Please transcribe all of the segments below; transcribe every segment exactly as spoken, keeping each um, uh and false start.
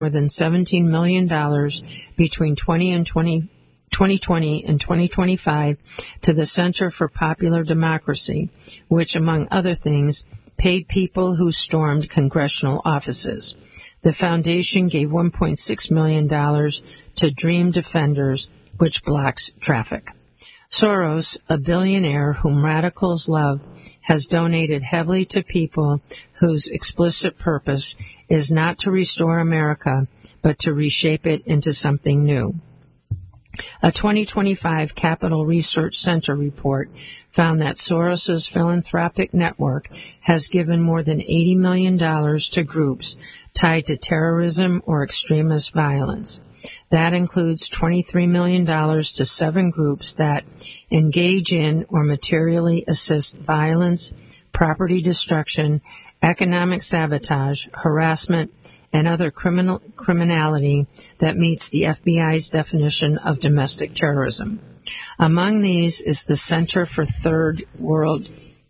more than seventeen million dollars between twenty twenty and twenty twenty-five to the Center for Popular Democracy, which, among other things, paid people who stormed congressional offices. The foundation gave one point six million dollars to Dream Defenders, which blocks traffic. Soros, a billionaire whom radicals love, has donated heavily to people whose explicit purpose is not to restore America, but to reshape it into something new. A twenty twenty-five Capital Research Center report found that Soros's philanthropic network has given more than eighty million dollars to groups tied to terrorism or extremist violence. That includes twenty-three million dollars to seven groups that engage in or materially assist violence, property destruction, economic sabotage, harassment, and other criminal criminality that meets the F B I's definition of domestic terrorism. Among these is the Center for Third World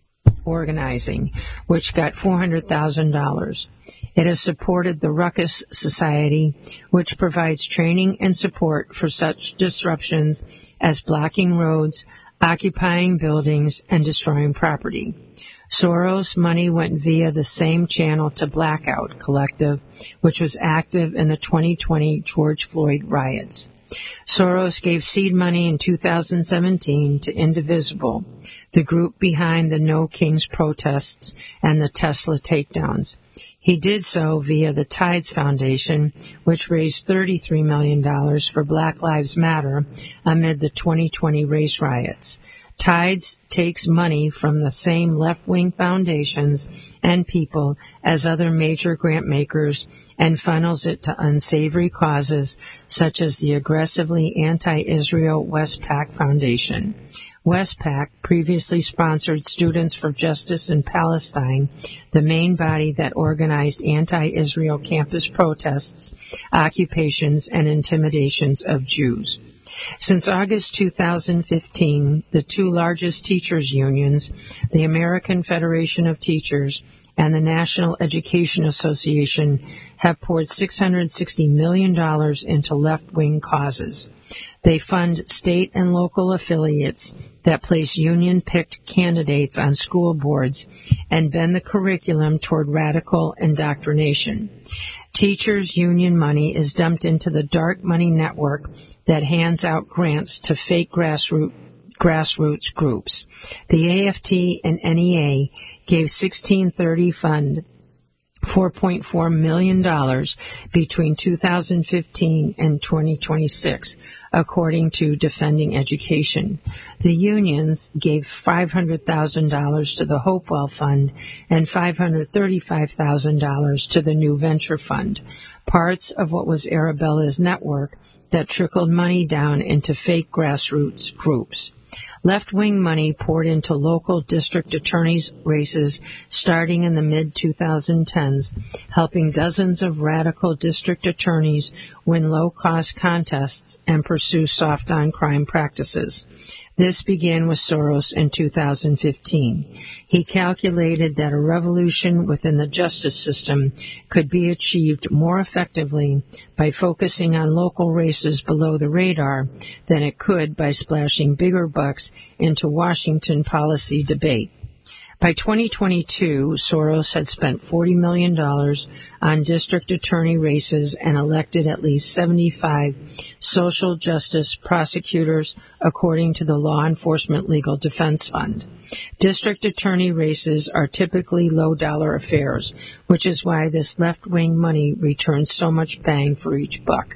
Organizing, which got four hundred thousand dollars. It has supported the Ruckus Society, which provides training and support for such disruptions as blocking roads, occupying buildings, and destroying property. Soros money went via the same channel to Blackout Collective, which was active in the twenty twenty George Floyd riots. Soros gave seed money in two thousand seventeen to Indivisible, the group behind the No Kings protests and the Tesla takedowns. He did so via the Tides Foundation, which raised thirty-three million dollars for Black Lives Matter amid the twenty twenty race riots. Tides takes money from the same left-wing foundations and people as other major grant makers and funnels it to unsavory causes such as the aggressively anti-Israel Westpac Foundation. Westpac previously sponsored Students for Justice in Palestine, the main body that organized anti-Israel campus protests, occupations, and intimidations of Jews. Since August two thousand fifteen, the two largest teachers' unions, the American Federation of Teachers and the National Education Association, have poured six hundred sixty million dollars into left-wing causes. They fund state and local affiliates that place union-picked candidates on school boards and bend the curriculum toward radical indoctrination. Teachers' union money is dumped into the dark money network that hands out grants to fake grassroots grassroots groups. The A F T and N E A gave sixteen thirty Fund four point four million dollars between two thousand fifteen and twenty twenty-six, according to Defending Education. The unions gave five hundred thousand dollars to the Hopewell Fund and five hundred thirty-five thousand dollars to the New Venture Fund, parts of what was Arabella's network that trickled money down into fake grassroots groups. Left-wing money poured into local district attorneys' races starting in the mid twenty tens, helping dozens of radical district attorneys win low-cost contests and pursue soft-on-crime practices. This began with Soros in two thousand fifteen. He calculated that a revolution within the justice system could be achieved more effectively by focusing on local races below the radar than it could by splashing bigger bucks into Washington policy debate. By twenty twenty-two, Soros had spent forty million dollars on district attorney races and elected at least seventy-five social justice prosecutors, according to the Law Enforcement Legal Defense Fund. District attorney races are typically low-dollar affairs, which is why this left-wing money returns so much bang for each buck.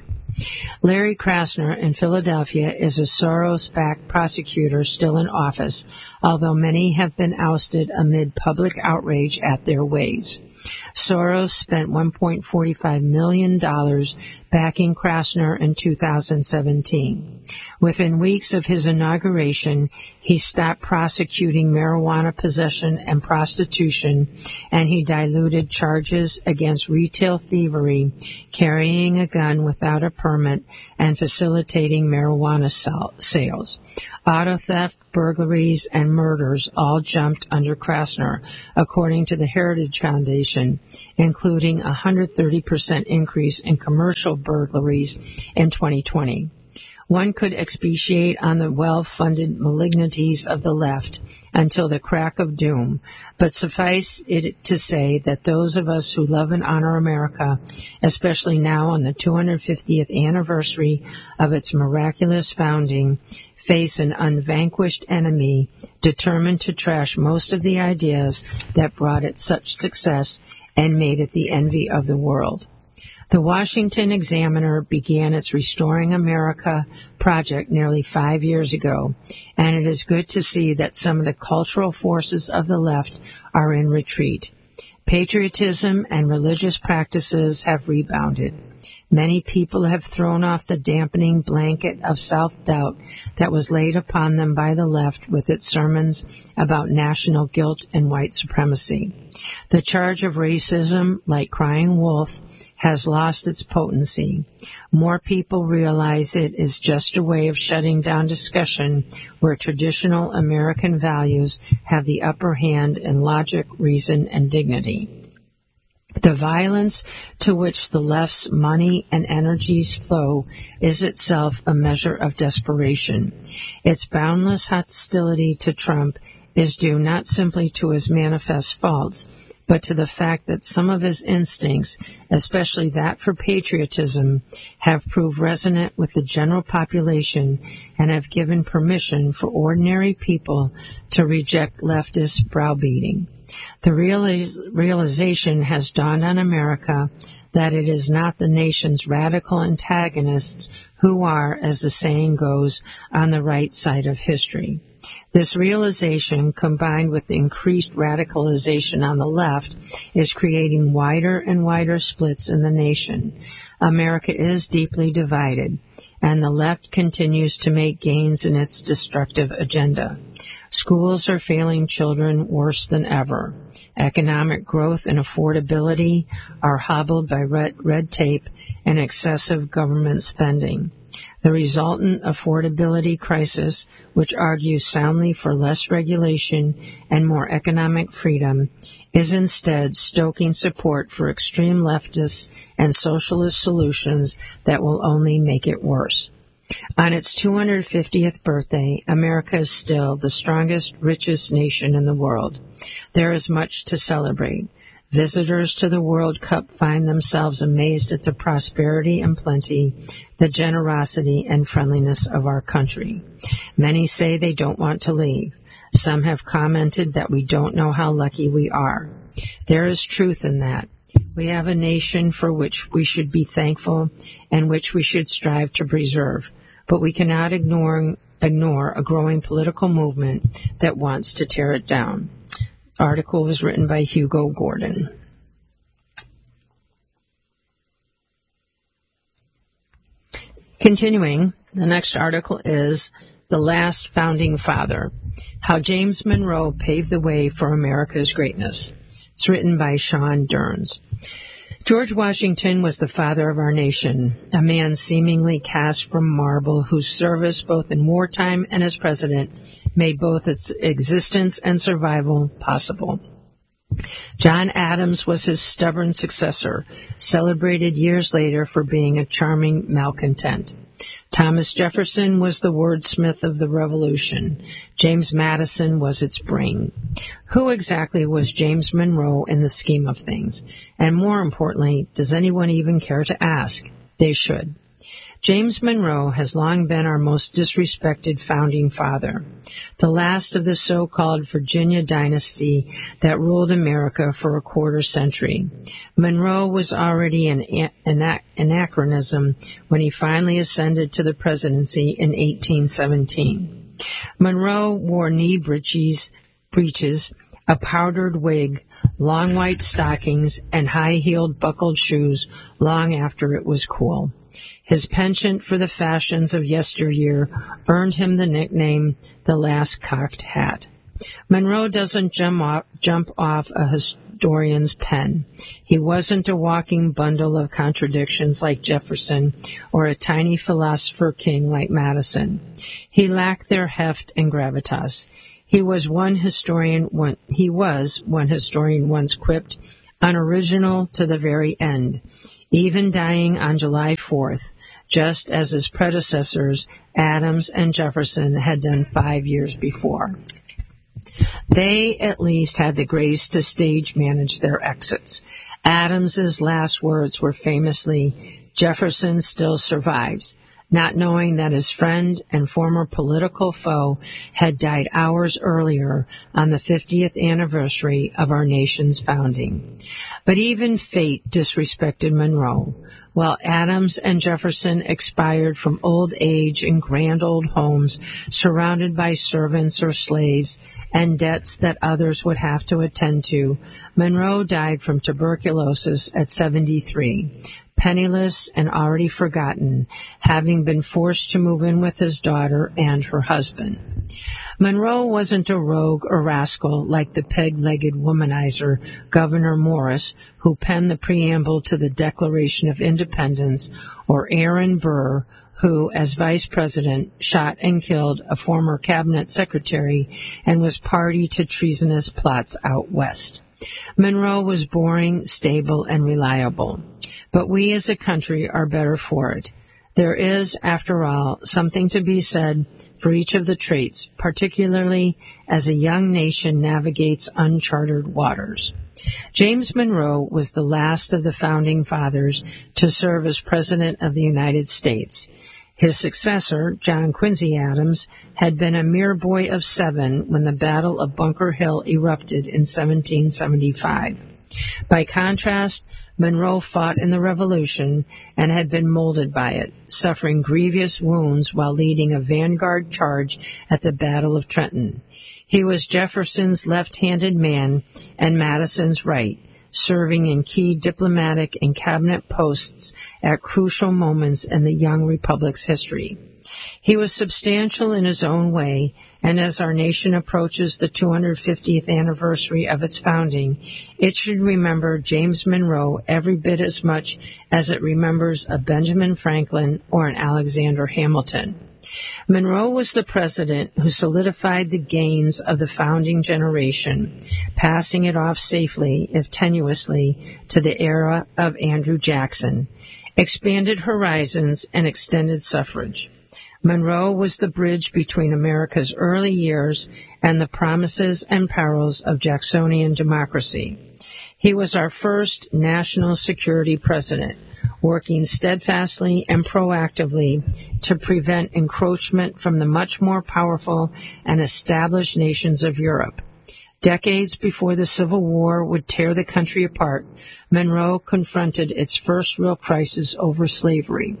Larry Krasner in Philadelphia is a Soros-backed prosecutor still in office, although many have been ousted amid public outrage at their ways. Soros spent one point four five million dollars backing Krasner in two thousand seventeen. Within weeks of his inauguration, he stopped prosecuting marijuana possession and prostitution, and he diluted charges against retail thievery, carrying a gun without a permit, and facilitating marijuana sales. Auto theft, burglaries, and murders all jumped under Krasner, according to the Heritage Foundation, including a one hundred thirty percent increase in commercial burglaries in twenty twenty. One could expatiate on the well-funded malignancies of the left until the crack of doom, but suffice it to say that those of us who love and honor America, especially now on the two hundred fiftieth anniversary of its miraculous founding, face an unvanquished enemy determined to trash most of the ideas that brought it such success and made it the envy of the world. The Washington Examiner began its Restoring America project nearly five years ago, and it is good to see that some of the cultural forces of the left are in retreat. Patriotism and religious practices have rebounded. Many people have thrown off the dampening blanket of self-doubt that was laid upon them by the left with its sermons about national guilt and white supremacy. The charge of racism, like crying wolf, has lost its potency. More people realize it is just a way of shutting down discussion where traditional American values have the upper hand in logic, reason, and dignity. The violence to which the left's money and energies flow is itself a measure of desperation. Its boundless hostility to Trump is due not simply to his manifest faults, but to the fact that some of his instincts, especially that for patriotism, have proved resonant with the general population and have given permission for ordinary people to reject leftist browbeating. The realiz- realization has dawned on America that it is not the nation's radical antagonists who are, as the saying goes, on the right side of history. This realization, combined with the increased radicalization on the left, is creating wider and wider splits in the nation. America is deeply divided, and the left continues to make gains in its destructive agenda. Schools are failing children worse than ever. Economic growth and affordability are hobbled by red, red tape and excessive government spending. The resultant affordability crisis, which argues soundly for less regulation and more economic freedom, is instead stoking support for extreme leftists and socialist solutions that will only make it worse. On its two hundred fiftieth birthday, America is still the strongest, richest nation in the world. There is much to celebrate. Visitors to the World Cup find themselves amazed at the prosperity and plenty, the generosity and friendliness of our country. Many say they don't want to leave. Some have commented that we don't know how lucky we are. There is truth in that. We have a nation for which we should be thankful and which we should strive to preserve, but we cannot ignore, ignore a growing political movement that wants to tear it down. The article was written by Hugo Gordon. Continuing, the next article is The Last Founding Father, How James Monroe Paved the Way for America's Greatness. It's written by Sean Derns. George Washington was the father of our nation, a man seemingly cast from marble whose service both in wartime and as president made both its existence and survival possible. John Adams was his stubborn successor, celebrated years later for being a charming malcontent. Thomas Jefferson was the wordsmith of the Revolution. James Madison was its brain. Who exactly was James Monroe in the scheme of things? And more importantly, does anyone even care to ask? They should. James Monroe has long been our most disrespected founding father, the last of the so-called Virginia dynasty that ruled America for a quarter century. Monroe was already an anachronism when he finally ascended to the presidency in eighteen seventeen. Monroe wore knee breeches, breeches, a powdered wig, long white stockings, and high-heeled buckled shoes long after it was cool. His penchant for the fashions of yesteryear earned him the nickname the last cocked hat. Monroe doesn't jump off, jump off a historian's pen. He wasn't a walking bundle of contradictions like Jefferson or a tiny philosopher king like Madison. He lacked their heft and gravitas. He was one historian one, he was, one historian once quipped, unoriginal to the very end, even dying on July fourth, just as his predecessors, Adams and Jefferson, had done five years before. They at least had the grace to stage manage their exits. Adams's last words were famously, "Jefferson still survives," not knowing that his friend and former political foe had died hours earlier on the fiftieth anniversary of our nation's founding. But even fate disrespected Monroe. While Adams and Jefferson expired from old age in grand old homes surrounded by servants or slaves and debts that others would have to attend to, Monroe died from tuberculosis at seventy-three. Penniless and already forgotten, having been forced to move in with his daughter and her husband. Monroe wasn't a rogue or rascal like the peg-legged womanizer Gouverneur Morris, who penned the preamble to the Declaration of Independence, or Aaron Burr, who, as vice president, shot and killed a former cabinet secretary and was party to treasonous plots out west. Monroe was boring, stable, and reliable, but we as a country are better for it. There is, after all, something to be said for each of the traits, particularly as a young nation navigates uncharted waters. James Monroe was the last of the Founding Fathers to serve as President of the United States. His successor, John Quincy Adams, had been a mere boy of seven when the Battle of Bunker Hill erupted in seventeen seventy-five. By contrast, Monroe fought in the Revolution and had been molded by it, suffering grievous wounds while leading a vanguard charge at the Battle of Trenton. He was Jefferson's left-handed man and Madison's right, serving in key diplomatic and cabinet posts at crucial moments in the young republic's history. He was substantial in his own way, and as our nation approaches the two hundred fiftieth anniversary of its founding, it should remember James Monroe every bit as much as it remembers a Benjamin Franklin or an Alexander Hamilton. Monroe was the president who solidified the gains of the founding generation, passing it off safely, if tenuously, to the era of Andrew Jackson, expanded horizons, and extended suffrage. Monroe was the bridge between America's early years and the promises and perils of Jacksonian democracy. He was our first national security president, working steadfastly and proactively to prevent encroachment from the much more powerful and established nations of Europe. Decades before the Civil War would tear the country apart, Monroe confronted its first real crisis over slavery.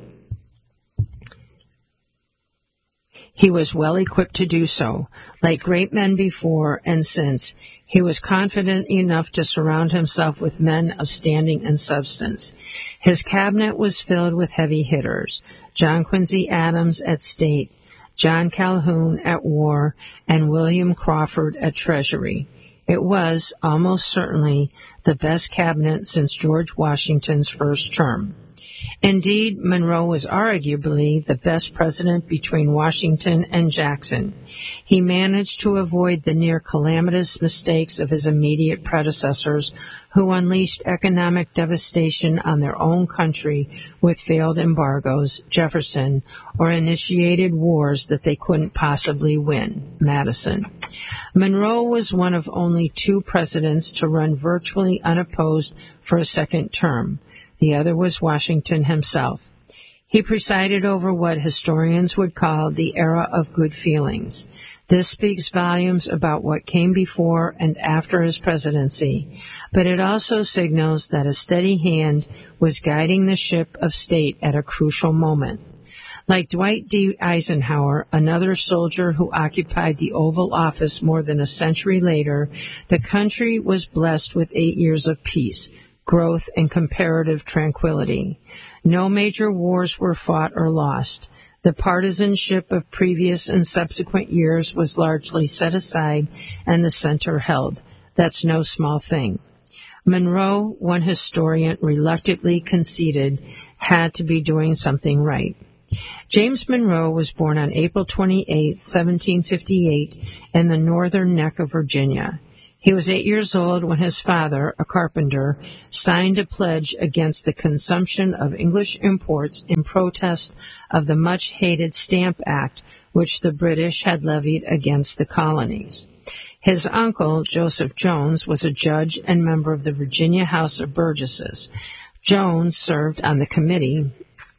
He was well equipped to do so. Like great men before and since, he was confident enough to surround himself with men of standing and substance. His cabinet was filled with heavy hitters: John Quincy Adams at State, John Calhoun at War, and William Crawford at Treasury. It was, almost certainly, the best cabinet since George Washington's first term. Indeed, Monroe was arguably the best president between Washington and Jackson. He managed to avoid the near calamitous mistakes of his immediate predecessors, who unleashed economic devastation on their own country with failed embargoes, Jefferson, or initiated wars that they couldn't possibly win, Madison. Monroe was one of only two presidents to run virtually unopposed for a second term. The other was Washington himself. He presided over what historians would call the era of good feelings. This speaks volumes about what came before and after his presidency, but it also signals that a steady hand was guiding the ship of state at a crucial moment. Like Dwight D. Eisenhower, another soldier who occupied the Oval Office more than a century later, the country was blessed with eight years of peace, growth, and comparative tranquility. No major wars were fought or lost. The partisanship of previous and subsequent years was largely set aside, and the center held. That's no small thing. Monroe, one historian reluctantly conceded, had to be doing something right. James Monroe was born on April twenty-eighth, seventeen fifty-eight, in the northern neck of Virginia. He was eight years old when his father, a carpenter, signed a pledge against the consumption of English imports in protest of the much-hated Stamp Act, which the British had levied against the colonies. His uncle, Joseph Jones, was a judge and member of the Virginia House of Burgesses. Jones served on the committee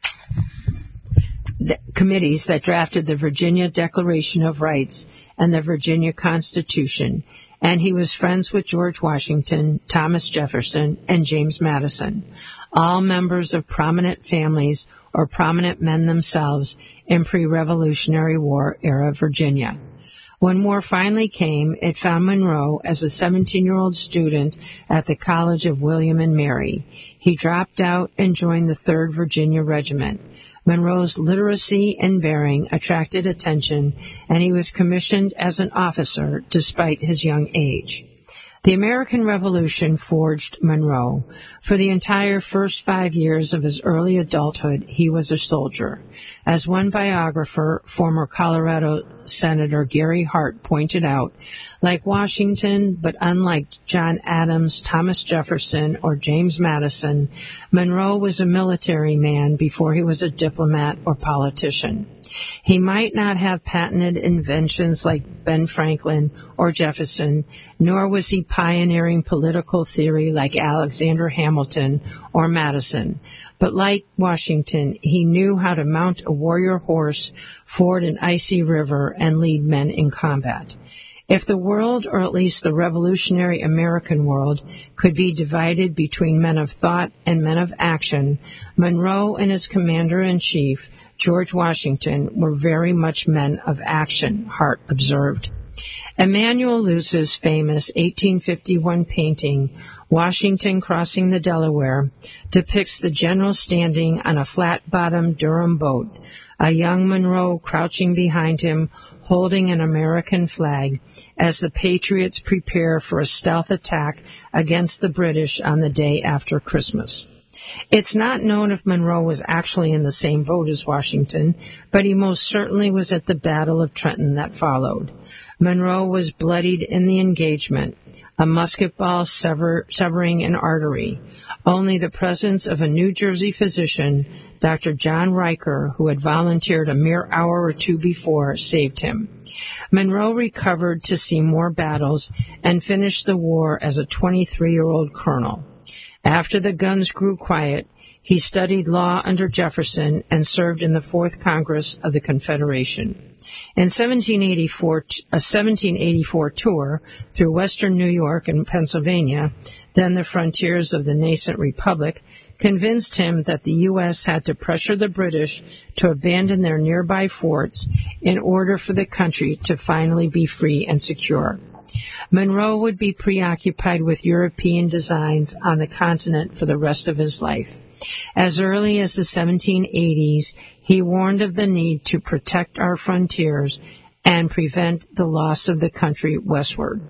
the committees that drafted the Virginia Declaration of Rights and the Virginia Constitution, and he was friends with George Washington, Thomas Jefferson, and James Madison, all members of prominent families or prominent men themselves in pre-Revolutionary War era Virginia. When war finally came, it found Monroe as a seventeen-year-old student at the College of William and Mary. He dropped out and joined the third Virginia Regiment. Monroe's literacy and bearing attracted attention, and he was commissioned as an officer despite his young age. The American Revolution forged Monroe. For the entire first five years of his early adulthood, he was a soldier. As one biographer, former Colorado Senator Gary Hart, pointed out, like Washington, but unlike John Adams, Thomas Jefferson, or James Madison, Monroe was a military man before he was a diplomat or politician. He might not have patented inventions like Ben Franklin or Jefferson, nor was he pioneering political theory like Alexander Hamilton or Madison. But like Washington, he knew how to mount a warrior horse, ford an icy river, and lead men in combat. If the world, or at least the revolutionary American world, could be divided between men of thought and men of action, Monroe and his commander-in-chief, George Washington, were very much men of action, Hart observed. Emanuel Lewis's famous eighteen fifty-one painting, Washington Crossing the Delaware, depicts the general standing on a flat-bottomed Durham boat, a young Monroe crouching behind him, holding an American flag, as the Patriots prepare for a stealth attack against the British on the day after Christmas. It's not known if Monroe was actually in the same boat as Washington, but he most certainly was at the Battle of Trenton that followed. Monroe was bloodied in the engagement, a musket ball sever, severing an artery. Only the presence of a New Jersey physician, Doctor John Riker, who had volunteered a mere hour or two before, saved him. Monroe recovered to see more battles and finished the war as a twenty-three-year-old colonel. After the guns grew quiet, he studied law under Jefferson and served in the Fourth Congress of the Confederation. In seventeen eighty-four, a seventeen eighty-four tour through western New York and Pennsylvania, then the frontiers of the nascent republic, convinced him that the U S had to pressure the British to abandon their nearby forts in order for the country to finally be free and secure. Monroe would be preoccupied with European designs on the continent for the rest of his life. As early as the seventeen eighties, he warned of the need to protect our frontiers and prevent the loss of the country westward.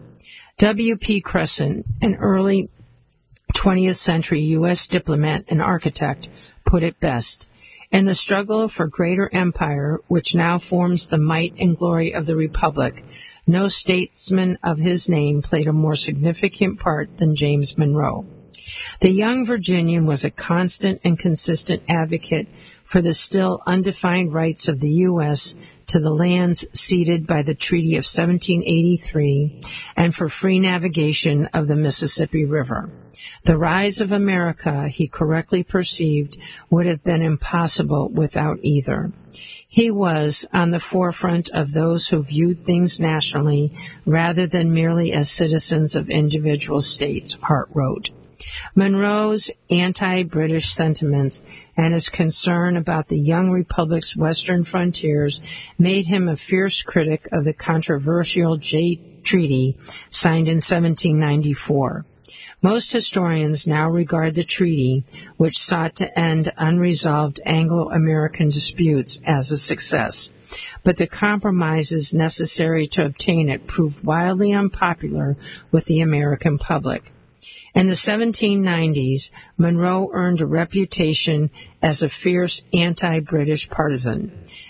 W P Crescent, an early twentieth century U S diplomat and architect, put it best. In the struggle for greater empire, which now forms the might and glory of the Republic, no statesman of his name played a more significant part than James Monroe. The young Virginian was a constant and consistent advocate for the still undefined rights of the U S to the lands ceded by the Treaty of seventeen eighty-three and for free navigation of the Mississippi River. The rise of America, he correctly perceived, would have been impossible without either. He was on the forefront of those who viewed things nationally rather than merely as citizens of individual states, Hart wrote. Monroe's anti-British sentiments and his concern about the young republic's western frontiers made him a fierce critic of the controversial Jay Treaty signed in seventeen ninety-four. Most historians now regard the treaty, which sought to end unresolved Anglo-American disputes, as a success. But the compromises necessary to obtain it proved wildly unpopular with the American public. In the seventeen nineties, Monroe earned a reputation as a fierce anti-British partisan.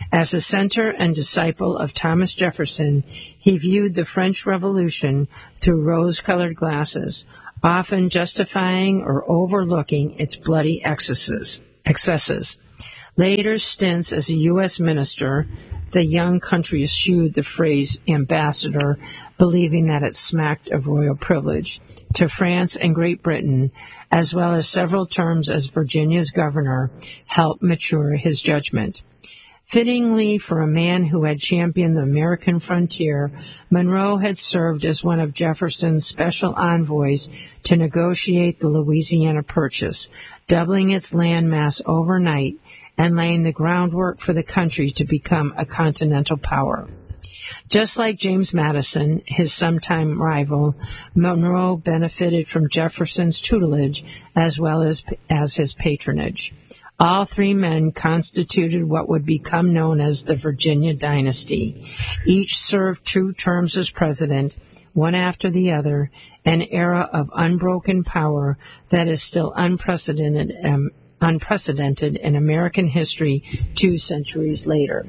As a center and disciple of Thomas Jefferson, he viewed the French Revolution through rose-colored glasses, often justifying or overlooking its bloody excesses. excesses. Later stints as a U S minister, the young country eschewed the phrase ambassador, believing that it smacked of royal privilege, to France and Great Britain, as well as several terms as Virginia's governor, helped mature his judgment. Fittingly for a man who had championed the American frontier, Monroe had served as one of Jefferson's special envoys to negotiate the Louisiana Purchase, doubling its landmass overnight and laying the groundwork for the country to become a continental power. Just like James Madison, his sometime rival, Monroe benefited from Jefferson's tutelage as well as, as his patronage. All three men constituted what would become known as the Virginia dynasty. Each served two terms as president, one after the other, an era of unbroken power that is still unprecedented, um, unprecedented in American history two centuries later.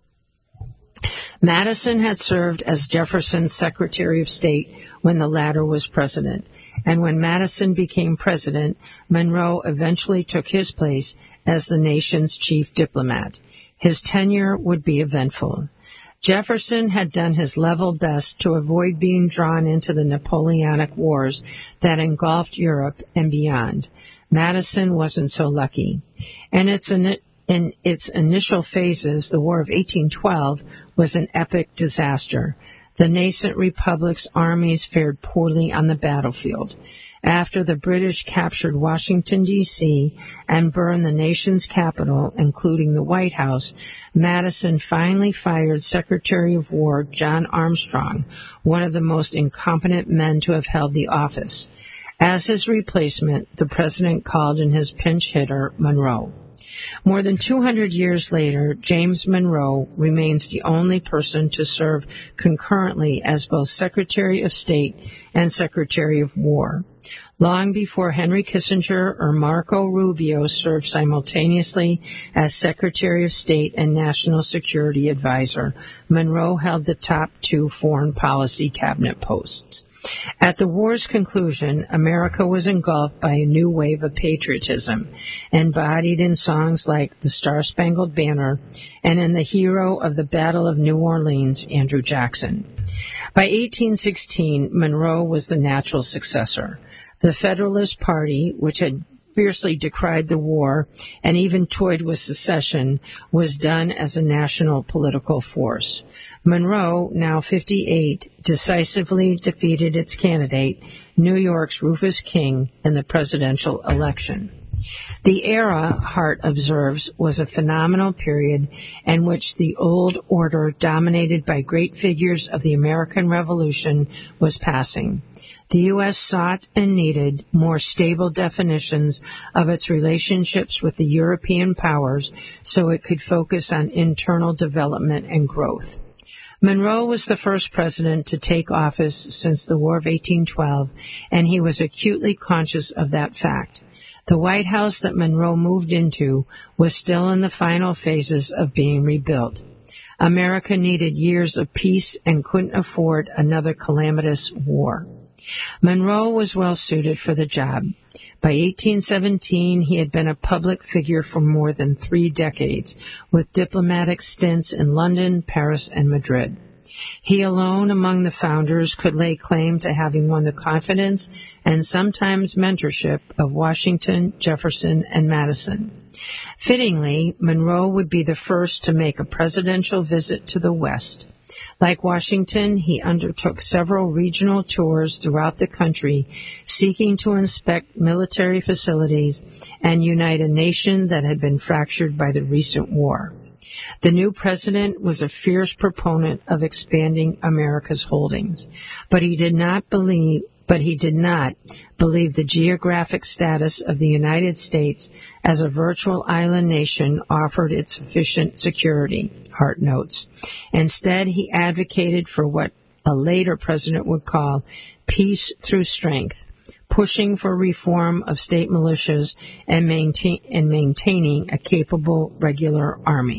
Madison had served as Jefferson's Secretary of State when the latter was president, and when Madison became president, Monroe eventually took his place as the nation's chief diplomat. His tenure would be eventful. Jefferson had done his level best to avoid being drawn into the Napoleonic Wars that engulfed Europe and beyond. Madison wasn't so lucky. And it's an In its initial phases, the War of eighteen twelve was an epic disaster. The nascent republic's armies fared poorly on the battlefield. After the British captured Washington, D C, and burned the nation's capital, including the White House, Madison finally fired Secretary of War John Armstrong, one of the most incompetent men to have held the office. As his replacement, the president called in his pinch hitter, Monroe. More than two hundred years later, James Monroe remains the only person to serve concurrently as both Secretary of State and Secretary of War. Long before Henry Kissinger or Marco Rubio served simultaneously as Secretary of State and National Security Advisor, Monroe held the top two foreign policy cabinet posts. At the war's conclusion, America was engulfed by a new wave of patriotism, embodied in songs like The Star-Spangled Banner and in the hero of the Battle of New Orleans, Andrew Jackson. By eighteen sixteen, Monroe was the natural successor. The Federalist Party, which had fiercely decried the war and even toyed with secession, was done as a national political force. Monroe, now fifty-eight, decisively defeated its candidate, New York's Rufus King, in the presidential election. The era, Hart observes, was a phenomenal period in which the old order, dominated by great figures of the American Revolution, was passing. The U S sought and needed more stable definitions of its relationships with the European powers so it could focus on internal development and growth. Monroe was the first president to take office since the War of eighteen twelve, and he was acutely conscious of that fact. The White House that Monroe moved into was still in the final phases of being rebuilt. America needed years of peace and couldn't afford another calamitous war. Monroe was well suited for the job. By eighteen seventeen, he had been a public figure for more than three decades, with diplomatic stints in London, Paris, and Madrid. He alone among the founders could lay claim to having won the confidence and sometimes mentorship of Washington, Jefferson, and Madison. Fittingly, Monroe would be the first to make a presidential visit to the West. Like Washington, he undertook several regional tours throughout the country, seeking to inspect military facilities and unite a nation that had been fractured by the recent war. The new president was a fierce proponent of expanding America's holdings, but he did not believe but he did not believe the geographic status of the United States as a virtual island nation offered it sufficient security, Hart notes. Instead, he advocated for what a later president would call peace through strength, pushing for reform of state militias and, maintain, and maintaining a capable regular army.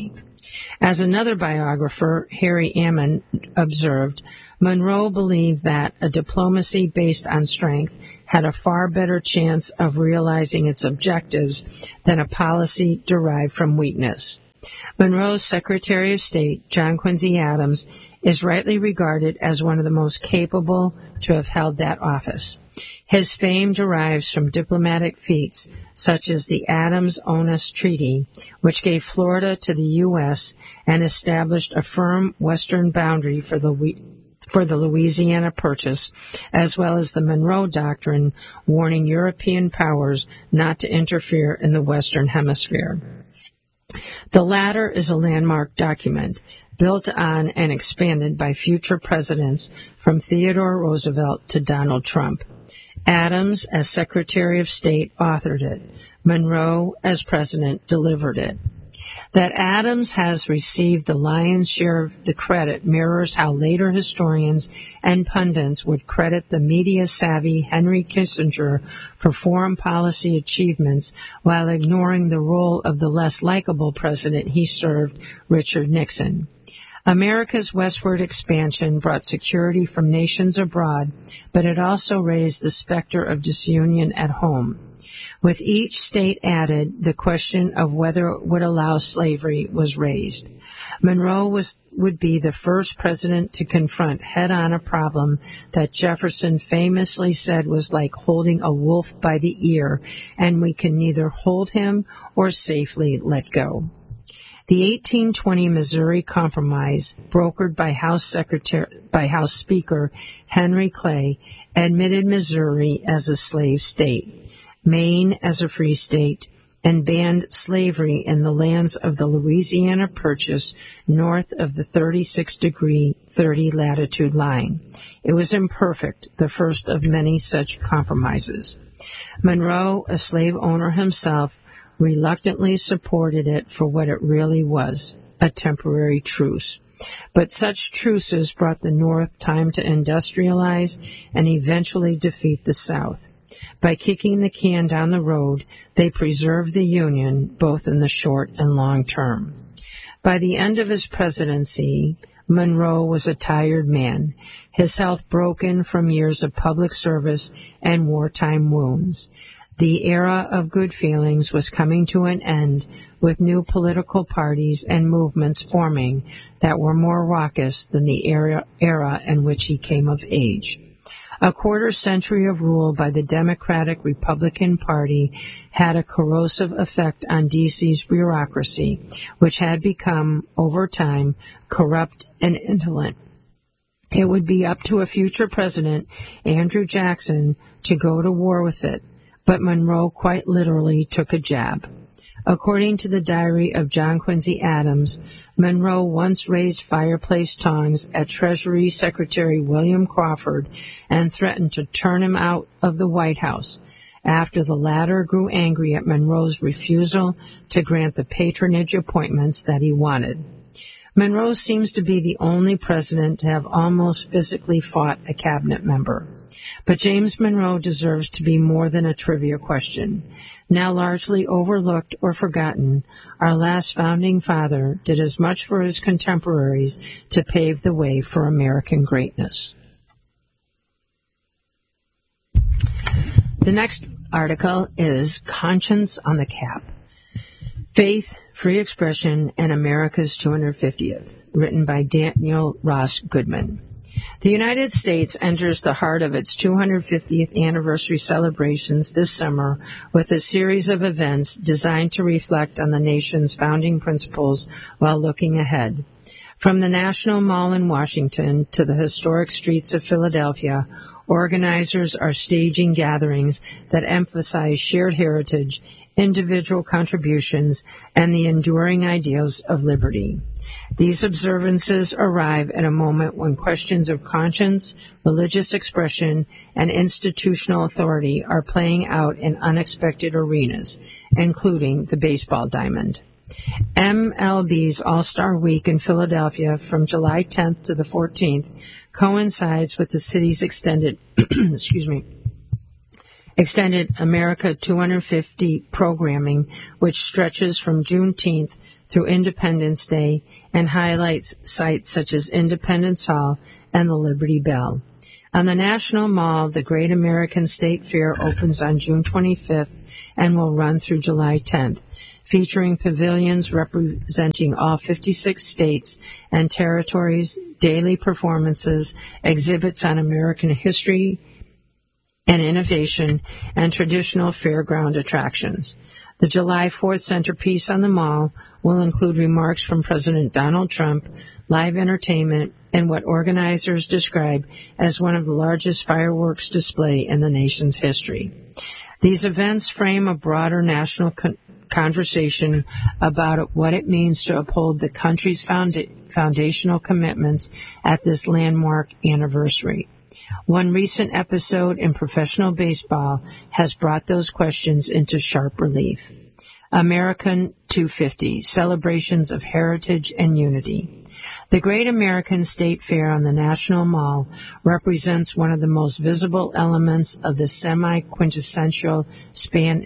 As another biographer, Harry Ammon, observed, Monroe believed that a diplomacy based on strength had a far better chance of realizing its objectives than a policy derived from weakness. Monroe's Secretary of State, John Quincy Adams, is rightly regarded as one of the most capable to have held that office. His fame derives from diplomatic feats such as the Adams-Onis Treaty, which gave Florida to the U S and established a firm western boundary for the for the Louisiana Purchase, as well as the Monroe Doctrine, warning European powers not to interfere in the Western Hemisphere. The latter is a landmark document built on and expanded by future presidents from Theodore Roosevelt to Donald Trump. Adams, as Secretary of State, authored it. Monroe, as President, delivered it. That Adams has received the lion's share of the credit mirrors how later historians and pundits would credit the media-savvy Henry Kissinger for foreign policy achievements while ignoring the role of the less likable president he served, Richard Nixon. America's westward expansion brought security from nations abroad, but it also raised the specter of disunion at home. With each state added, the question of whether it would allow slavery was raised. Monroe was, would be the first president to confront head-on a problem that Jefferson famously said was like holding a wolf by the ear, and we can neither hold him or safely let go. The eighteen twenty Missouri Compromise, brokered by House Secretary, by House Speaker Henry Clay, admitted Missouri as a slave state, Maine as a free state, and banned slavery in the lands of the Louisiana Purchase north of the thirty-six degree thirty latitude line. It was imperfect, the first of many such compromises. Monroe, a slave owner himself, reluctantly supported it for what it really was, a temporary truce. But such truces brought the North time to industrialize and eventually defeat the South. By kicking the can down the road, they preserved the Union both in the short and long term. By the end of his presidency, Monroe was a tired man, his health broken from years of public service and wartime wounds. The era of good feelings was coming to an end, with new political parties and movements forming that were more raucous than the era, era in which he came of age. A quarter century of rule by the Democratic Republican Party had a corrosive effect on D C's bureaucracy, which had become, over time, corrupt and indolent. It would be up to a future president, Andrew Jackson, to go to war with it, but Monroe quite literally took a jab. According to the diary of John Quincy Adams, Monroe once raised fireplace tongs at Treasury Secretary William Crawford and threatened to turn him out of the White House after the latter grew angry at Monroe's refusal to grant the patronage appointments that he wanted. Monroe seems to be the only president to have almost physically fought a cabinet member. But James Monroe deserves to be more than a trivia question. Now largely overlooked or forgotten, our last founding father did as much for his contemporaries to pave the way for American greatness. The next article is Conscience on the Cap. Faith, Free Expression, and America's two hundred fiftieth, written by Daniel Ross Goodman. The United States enters the heart of its two hundred fiftieth anniversary celebrations this summer with a series of events designed to reflect on the nation's founding principles while looking ahead. From the National Mall in Washington to the historic streets of Philadelphia, organizers are staging gatherings that emphasize shared heritage, individual contributions, and the enduring ideals of liberty. These observances arrive at a moment when questions of conscience, religious expression, and institutional authority are playing out in unexpected arenas, including the baseball diamond. M L B's All-Star Week in Philadelphia from July tenth to the fourteenth coincides with the city's extended excuse me, extended America two hundred fifty programming, which stretches from Juneteenth through Independence Day and highlights sites such as Independence Hall and the Liberty Bell. On the National Mall, the Great American State Fair opens on June twenty-fifth and will run through July tenth, featuring pavilions representing all fifty-six states and territories, daily performances, exhibits on American history and innovation, and traditional fairground attractions. The July fourth centerpiece on the mall will include remarks from President Donald Trump, live entertainment, and what organizers describe as one of the largest fireworks display in the nation's history. These events frame a broader national con- conversation about what it means to uphold the country's founda- foundational commitments at this landmark anniversary. One recent episode in professional baseball has brought those questions into sharp relief. American two fifty, Celebrations of Heritage and Unity. The Great American State Fair on the National Mall represents one of the most visible elements of the semi-quintessential span,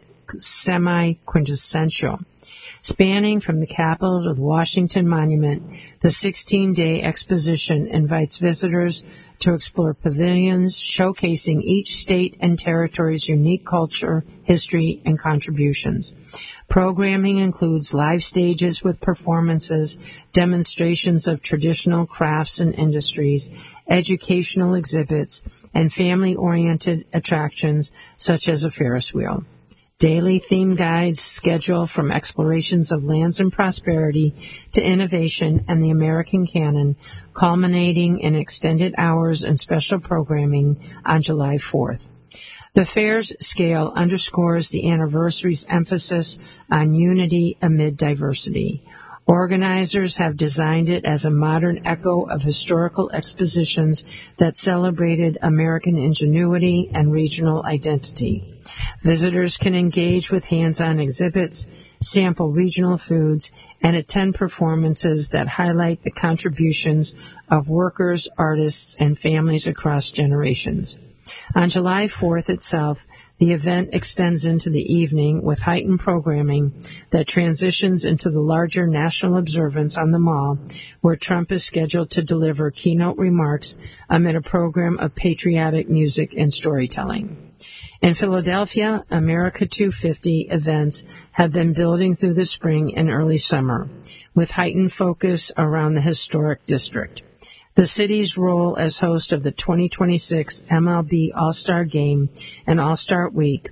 semi-quintessential. Spanning from the Capitol to the Washington Monument, the sixteen-day exposition invites visitors to explore pavilions showcasing each state and territory's unique culture, history, and contributions. Programming includes live stages with performances, demonstrations of traditional crafts and industries, educational exhibits, and family-oriented attractions such as a Ferris wheel. Daily theme guides schedule from explorations of lands and prosperity to innovation and the American canon, culminating in extended hours and special programming on July fourth. The fair's scale underscores the anniversary's emphasis on unity amid diversity. Organizers have designed it as a modern echo of historical expositions that celebrated American ingenuity and regional identity. Visitors can engage with hands-on exhibits, sample regional foods, and attend performances that highlight the contributions of workers, artists, and families across generations. On July fourth itself, the event extends into the evening with heightened programming that transitions into the larger national observance on the mall, where Trump is scheduled to deliver keynote remarks amid a program of patriotic music and storytelling. In Philadelphia, America two fifty events have been building through the spring and early summer, with heightened focus around the historic district. The city's role as host of the twenty twenty-six M L B All-Star Game and All-Star Week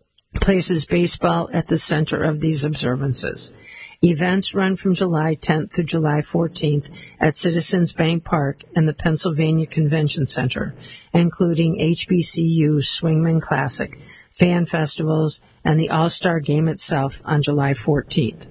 places baseball at the center of these observances. Events run from July tenth through July fourteenth at Citizens Bank Park and the Pennsylvania Convention Center, including H B C U's Swingman Classic, fan festivals, and the All-Star Game itself on July fourteenth.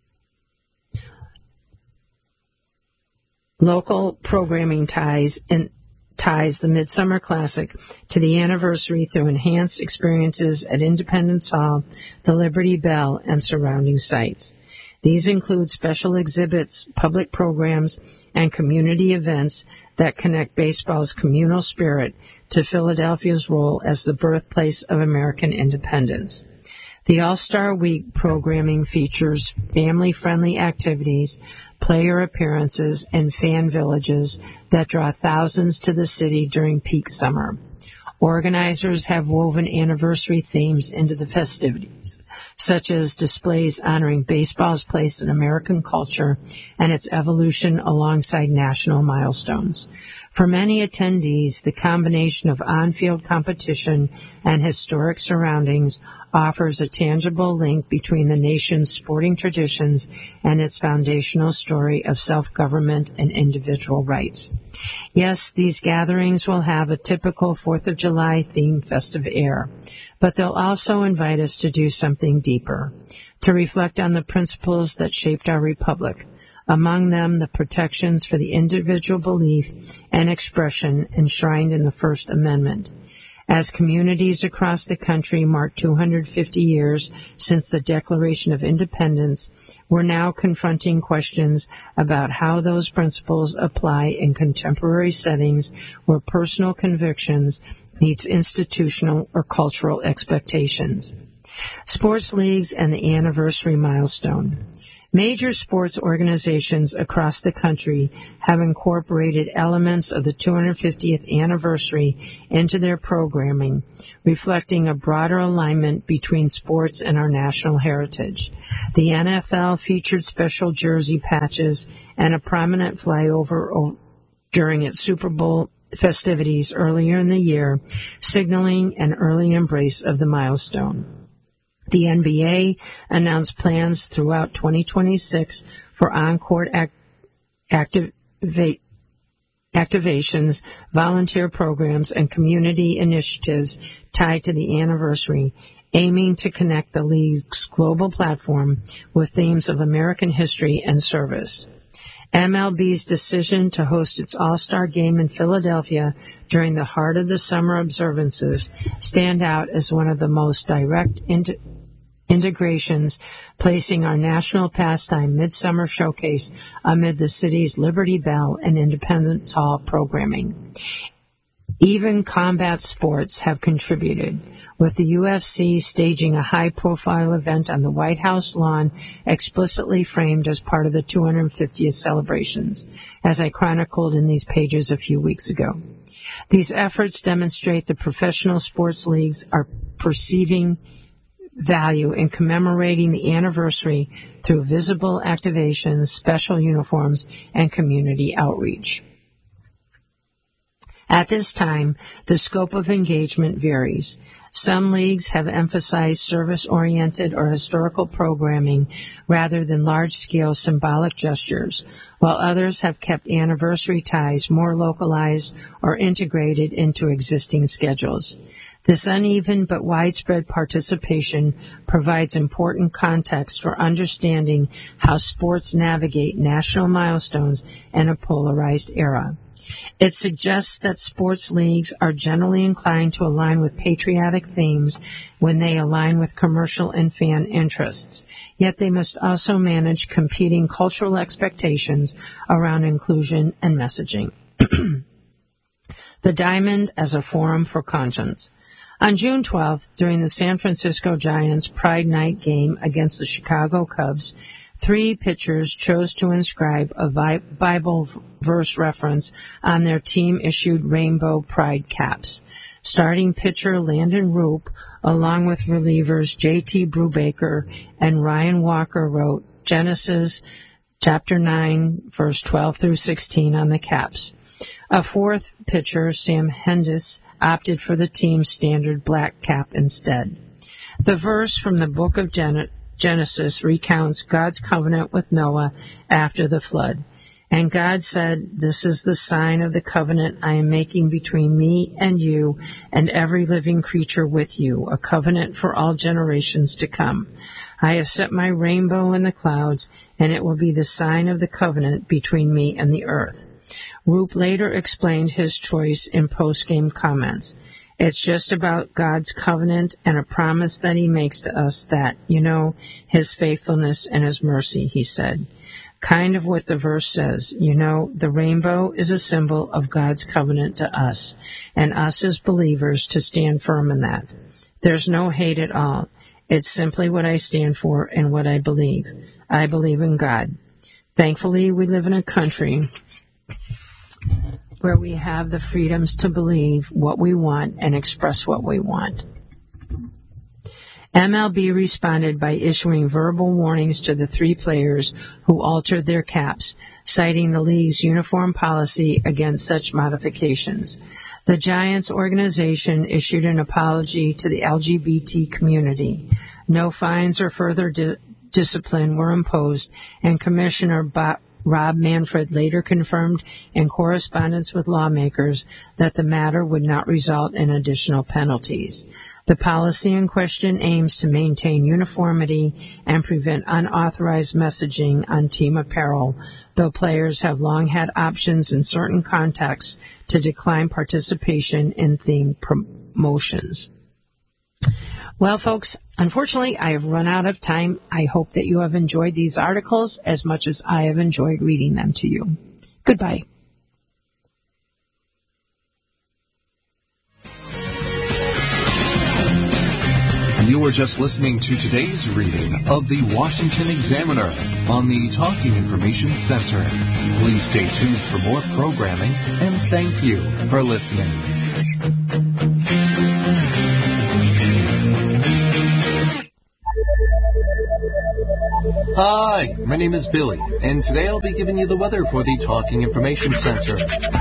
Local programming ties and ties the Midsummer Classic to the anniversary through enhanced experiences at Independence Hall, the Liberty Bell, and surrounding sites. These include special exhibits, public programs, and community events that connect baseball's communal spirit to Philadelphia's role as the birthplace of American independence. The All-Star Week programming features family-friendly activities, player appearances, and fan villages that draw thousands to the city during peak summer. Organizers have woven anniversary themes into the festivities, such as displays honoring baseball's place in American culture and its evolution alongside national milestones. For many attendees, the combination of on-field competition and historic surroundings offers a tangible link between the nation's sporting traditions and its foundational story of self-government and individual rights. Yes, these gatherings will have a typical fourth of July themed festive air, but they'll also invite us to do something deeper, to reflect on the principles that shaped our republic, among them the protections for the individual belief and expression enshrined in the First Amendment. As communities across the country mark two hundred fifty years since the Declaration of Independence, we're now confronting questions about how those principles apply in contemporary settings where personal convictions meets institutional or cultural expectations. Sports leagues and the anniversary milestone. Major sports organizations across the country have incorporated elements of the two hundred fiftieth anniversary into their programming, reflecting a broader alignment between sports and our national heritage. The N F L featured special jersey patches and a prominent flyover during its Super Bowl festivities earlier in the year, signaling an early embrace of the milestone. The N B A announced plans throughout twenty twenty-six for on-court act- activate, activations, volunteer programs, and community initiatives tied to the anniversary, aiming to connect the league's global platform with themes of American history and service. M L B's decision to host its All-Star Game in Philadelphia during the heart of the summer observances stand out as one of the most direct inter- integrations, placing our national pastime Midsummer Showcase amid the city's Liberty Bell and Independence Hall programming. Even combat sports have contributed, with the U F C staging a high-profile event on the White House lawn explicitly framed as part of the two hundred fiftieth celebrations, as I chronicled in these pages a few weeks ago. These efforts demonstrate that professional sports leagues are perceiving value in commemorating the anniversary through visible activations, special uniforms, and community outreach. At this time, the scope of engagement varies. Some leagues have emphasized service-oriented or historical programming rather than large-scale symbolic gestures, while others have kept anniversary ties more localized or integrated into existing schedules. This uneven but widespread participation provides important context for understanding how sports navigate national milestones in a polarized era. It suggests that sports leagues are generally inclined to align with patriotic themes when they align with commercial and fan interests, yet they must also manage competing cultural expectations around inclusion and messaging. The Diamond as a forum for conscience. On June twelfth, during the San Francisco Giants Pride Night game against the Chicago Cubs, three pitchers chose to inscribe a Bible verse reference on their team-issued rainbow pride caps. Starting pitcher Landon Roop, along with relievers J T Brubaker and Ryan Walker, wrote Genesis chapter nine, verse twelve through sixteen on the caps. A fourth pitcher, Sam Hendis, opted for the team's standard black cap instead. The verse from the book of Gen- Genesis recounts God's covenant with Noah after the flood. And God said, "This is the sign of the covenant I am making between me and you and every living creature with you, a covenant for all generations to come. I have set my rainbow in the clouds, and it will be the sign of the covenant between me and the earth." Roop later explained his choice in post-game comments. It's just about God's covenant and a promise that he makes to us that, you know, his faithfulness and his mercy, he said. Kind of what the verse says, you know, the rainbow is a symbol of God's covenant to us, and us as believers to stand firm in that. There's no hate at all. It's simply what I stand for and what I believe. I believe in God. Thankfully, we live in a country where we have the freedoms to believe what we want and express what we want. M L B responded by issuing verbal warnings to the three players who altered their caps, citing the league's uniform policy against such modifications. The Giants organization issued an apology to the L G B T community. No fines or further di- discipline were imposed, and Commissioner Bob Rob Manfred later confirmed in correspondence with lawmakers that the matter would not result in additional penalties. The policy in question aims to maintain uniformity and prevent unauthorized messaging on team apparel, though players have long had options in certain contexts to decline participation in themed promotions. Well, folks, unfortunately, I have run out of time. I hope that you have enjoyed these articles as much as I have enjoyed reading them to you. Goodbye. were just listening to today's reading of the Washington Examiner on the Talking Information Center. Please stay tuned for more programming, and thank you for listening. Hi, my name is Billy, and today I'll be giving you the weather for the Talking Information Center.